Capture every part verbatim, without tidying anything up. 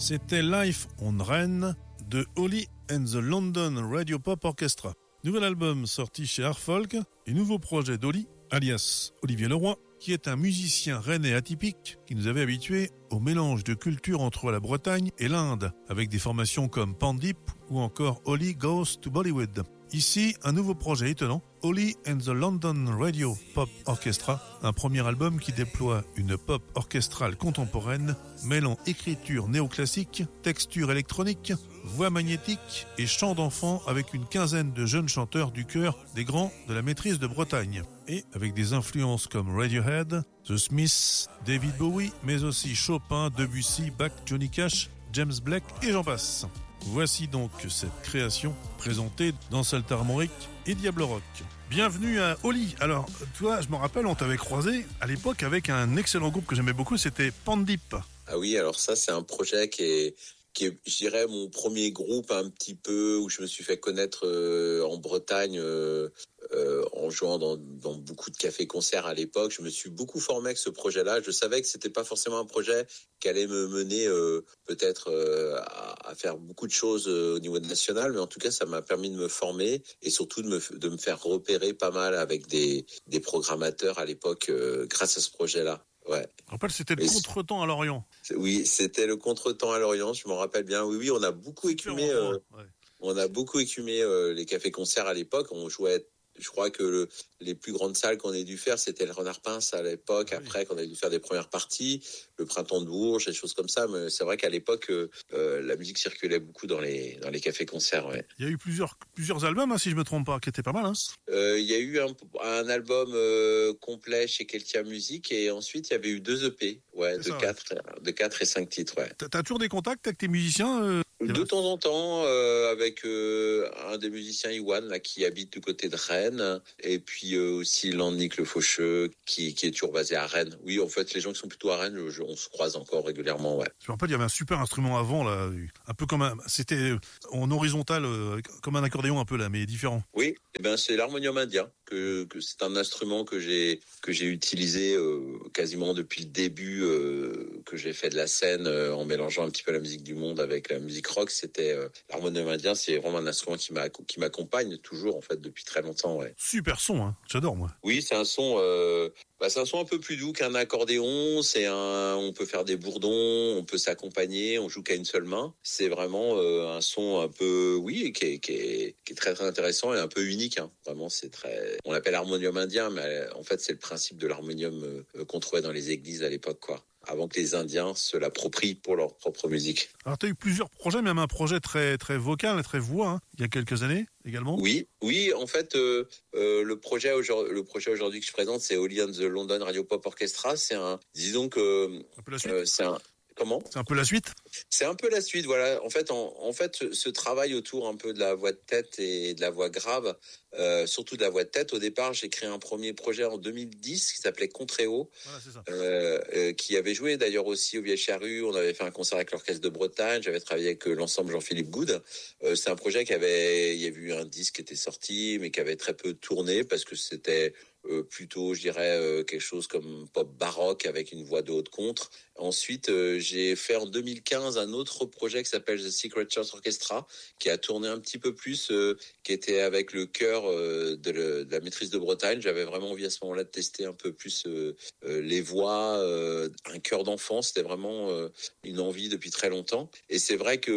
C'était Life on Rennes de Holly and the London Radio Pop Orchestra. Nouvel album sorti chez Art Folk et nouveau projet d'Holly, alias Olivier Leroy, qui est un musicien rennais atypique qui nous avait habitués au mélange de cultures entre la Bretagne et l'Inde, avec des formations comme Pandip ou encore Holly Goes to Bollywood. Ici, un nouveau projet étonnant, Holly and the London Radio Pop Orchestra, un premier album qui déploie une pop orchestrale contemporaine, mêlant écriture néoclassique, texture électronique, voix magnétique et chant d'enfant avec une quinzaine de jeunes chanteurs du chœur des grands de la maîtrise de Bretagne. Et avec des influences comme Radiohead, The Smiths, David Bowie, mais aussi Chopin, Debussy, Bach, Johnny Cash, James Blake et j'en passe. Voici donc cette création présentée dans Salta Armorique et Diable Rock. Bienvenue à Holly. Alors, toi, je me rappelle, on t'avait croisé à l'époque avec un excellent groupe que j'aimais beaucoup, c'était Pandip. Ah oui, alors ça, c'est un projet qui est, qui est, je dirais, mon premier groupe un petit peu où je me suis fait connaître euh, en Bretagne euh, euh, en jouant dans, dans beaucoup de cafés-concerts à l'époque. Je me suis beaucoup formé avec ce projet-là. Je savais que c'était pas forcément un projet qui allait me mener euh, peut-être euh, à, à faire beaucoup de choses euh, au niveau national, mais en tout cas, ça m'a permis de me former et surtout de me, de me faire repérer pas mal avec des, des programmateurs à l'époque euh, grâce à ce projet-là. Ouais. Je rappelle, c'était le contretemps à Lorient. Oui, c'était le contretemps à Lorient, je m'en rappelle bien. Oui, oui, on a beaucoup écumé, euh, ouais. on a beaucoup écumé euh, les cafés-concerts à l'époque. On jouait, je crois que le, les plus grandes salles qu'on ait dû faire, c'était le Renard Pince à l'époque. Ah, après, oui. Qu'on a dû faire des premières parties, le Printemps de Bourges, des choses comme ça. Mais c'est vrai qu'à l'époque, euh, la musique circulait beaucoup dans les dans les cafés-concerts. Ouais. Il y a eu plusieurs plusieurs albums, hein, si je me trompe pas, qui étaient pas mal. Hein. Euh, il y a eu un, un album euh, complet chez Keltia Music et ensuite il y avait eu deux E P, ouais, de quatre, ouais. de quatre et cinq titres, ouais. T'as, t'as toujours des contacts avec tes musiciens euh, De temps en temps, euh, avec euh, un des musiciens Iwan là qui habite du côté de Rennes, et puis euh, aussi Lannick Le Faucheux qui qui est toujours basé à Rennes. Oui, en fait, les gens qui sont plutôt à Rennes, je, on se croise encore régulièrement, ouais. Je me rappelle, il y avait un super instrument avant là, un peu comme un, c'était en horizontal, euh, comme un accordéon un peu là, mais différent. Oui, et ben c'est l'harmonium indien. Que, que c'est un instrument que j'ai que j'ai utilisé euh, quasiment depuis le début euh, que j'ai fait de la scène euh, en mélangeant un petit peu la musique du monde avec la musique rock. C'était euh, l'harmonium indien, c'est vraiment un instrument qui m'a qui m'accompagne toujours en fait depuis très longtemps. Ouais. Super son, hein. J'adore moi. Oui, c'est un son. Euh, bah, c'est un son un peu plus doux qu'un accordéon. C'est un, on peut faire des bourdons, on peut s'accompagner, on joue qu'à une seule main. C'est vraiment euh, un son un peu, oui, qui est, qui est, qui est très très intéressant et un peu unique. Hein. Vraiment, c'est très. On l'appelle harmonium indien, mais en fait, c'est le principe de l'harmonium euh, qu'on trouvait dans les églises à l'époque, quoi. Avant que les Indiens se l'approprient pour leur propre musique. Alors, tu as eu plusieurs projets, même un projet très très vocal et très voix, hein, il y a quelques années également. Oui, oui, en fait, euh, euh, le projet aujourd'hui, le projet aujourd'hui que je présente, c'est Holly and the London Radio Pop Orchestra. C'est un, disons que, un peu la suite. Euh, c'est un. Comment ? C'est un peu la suite. C'est un peu la suite, voilà. En fait, en, en fait, ce, ce travail autour un peu de la voix de tête et de la voix grave, euh, surtout de la voix de tête. Au départ, j'ai créé un premier projet en deux mille dix qui s'appelait Contréo, voilà, c'est ça. Euh, euh, qui avait joué d'ailleurs aussi au Vieille Charrue. On avait fait un concert avec l'Orchestre de Bretagne. J'avais travaillé avec euh, l'ensemble Jean-Philippe Goud. Euh, c'est un projet qui avait, il y a eu un disque qui était sorti, mais qui avait très peu tourné parce que c'était Euh, plutôt, je dirais, euh, quelque chose comme pop baroque avec une voix de haute contre. Ensuite, euh, j'ai fait en deux mille quinze un autre projet qui s'appelle The Secret Church Orchestra, qui a tourné un petit peu plus, euh, qui était avec le chœur euh, de, le, de la maîtrise de Bretagne. J'avais vraiment envie à ce moment-là de tester un peu plus euh, euh, les voix, euh, un chœur d'enfant. C'était vraiment euh, une envie depuis très longtemps. Et c'est vrai que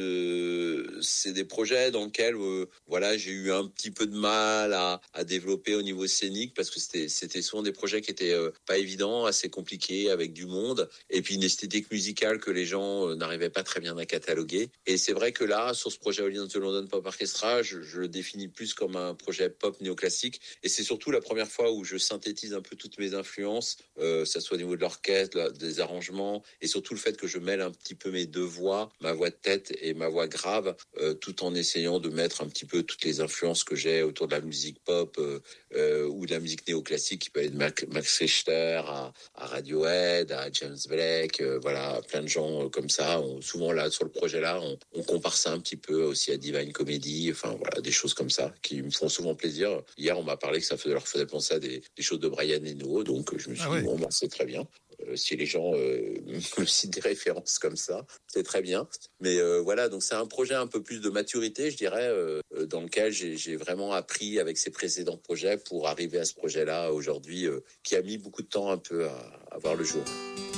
euh, c'est des projets dans lesquels, euh, voilà, j'ai eu un petit peu de mal à, à développer au niveau scénique, parce que c'était c'était souvent des projets qui étaient euh, pas évidents, assez compliqués, avec du monde, et puis une esthétique musicale que les gens euh, n'arrivaient pas très bien à cataloguer. Et c'est vrai que là, sur ce projet Holly and the London Pop Orchestra, je, je le définis plus comme un projet pop néoclassique, et c'est surtout la première fois où je synthétise un peu toutes mes influences, euh, ça soit au niveau de l'orchestre, la, des arrangements, et surtout le fait que je mêle un petit peu mes deux voix, ma voix de tête et ma voix grave, euh, tout en essayant de mettre un petit peu toutes les influences que j'ai autour de la musique pop euh, euh, ou de la musique néoclassique, qui peut être Max Richter à, à Radiohead, à James Blake, euh, voilà, plein de gens euh, comme ça. On, souvent là sur le projet là, on, on compare ça un petit peu aussi à Divine Comedy, enfin voilà, des choses comme ça qui me font souvent plaisir. Hier, on m'a parlé que ça leur faisait penser à des, des choses de Brian Eno, donc je me suis ah dit ouais. bon, ben, c'est très bien. Euh, si les gens euh, me citent des références comme ça, c'est très bien. Mais euh, voilà, donc c'est un projet un peu plus de maturité, je dirais, euh, dans lequel j'ai, j'ai vraiment appris avec ces précédents projets pour arriver à ce projet-là aujourd'hui, euh, qui a mis beaucoup de temps un peu à, à voir le jour.